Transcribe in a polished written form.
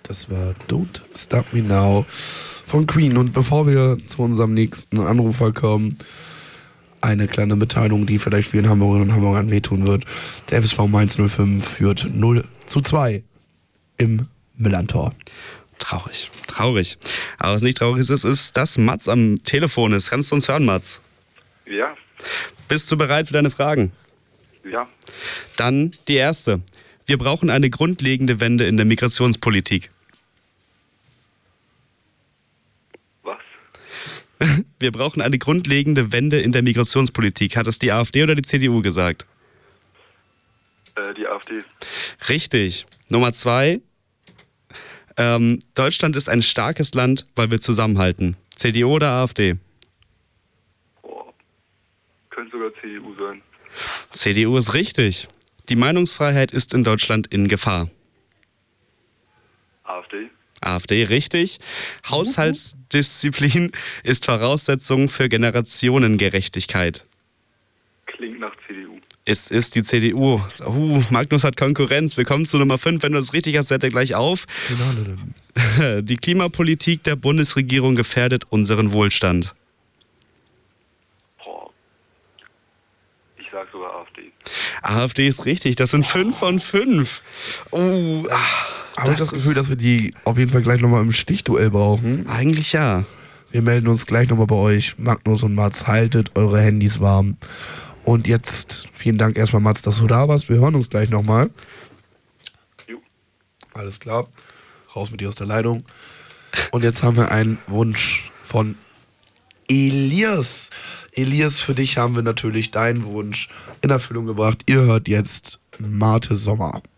Das war Don't Stop Me Now von Queen. Und bevor wir zu unserem nächsten Anrufer kommen, eine kleine Mitteilung, die vielleicht vielen Hamburgerinnen und Hamburgern wehtun wird. Der FSV Mainz 05 führt 0:2 im Millerntor. Traurig. Aber was nicht traurig ist, dass Mats am Telefon ist. Kannst du uns hören, Mats? Ja. Bist du bereit für deine Fragen? Ja. Dann die erste. Wir brauchen eine grundlegende Wende in der Migrationspolitik. Was? Wir brauchen eine grundlegende Wende in der Migrationspolitik. Hat das die AfD oder die CDU gesagt? Die AfD. Richtig. Nummer 2. Deutschland ist ein starkes Land, weil wir zusammenhalten. CDU oder AfD? Könnte sogar CDU sein. CDU ist richtig. Die Meinungsfreiheit ist in Deutschland in Gefahr. AfD. AfD, richtig. Haushaltsdisziplin ist Voraussetzung für Generationengerechtigkeit. Klingt nach CDU. Es ist die CDU. Magnus hat Konkurrenz. Wir kommen zu Nummer 5. Wenn du das richtig hast, hört er gleich auf. Die Klimapolitik der Bundesregierung gefährdet unseren Wohlstand. Ich sag sogar AfD. AfD ist richtig. Das sind 5 von 5. Habe ich das Gefühl, dass wir die auf jeden Fall gleich nochmal im Stichduell brauchen? Eigentlich ja. Wir melden uns gleich nochmal bei euch. Magnus und Mats, haltet eure Handys warm. Und jetzt, vielen Dank erstmal, Mats, dass du da warst. Wir hören uns gleich nochmal. Alles klar. Raus mit dir aus der Leitung. Und jetzt haben wir einen Wunsch von Elias. Elias, für dich haben wir natürlich deinen Wunsch in Erfüllung gebracht. Ihr hört jetzt Mate Sommer.